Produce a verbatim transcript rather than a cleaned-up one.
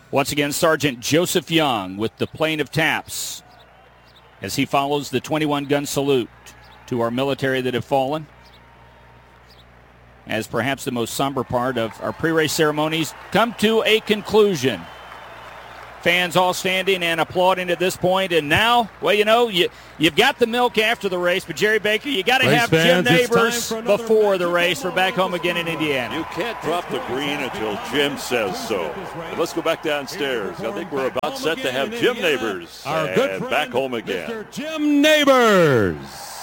Once again, Sergeant Joseph Young with the plane of taps as he follows the twenty-one gun salute to our military that have fallen. As perhaps the most somber part of our pre-race ceremonies come to a conclusion. Fans all standing and applauding at this point. And now, well, you know, you, you've got the milk after the race, but Jerry Baker, you got to have fans, Jim Neighbors before the race for back home again in Indiana. You can't drop the green until Jim says so. But let's go back downstairs. I think we're about set to have Jim Neighbors Our good and friend, back home again. Mister Jim Neighbors.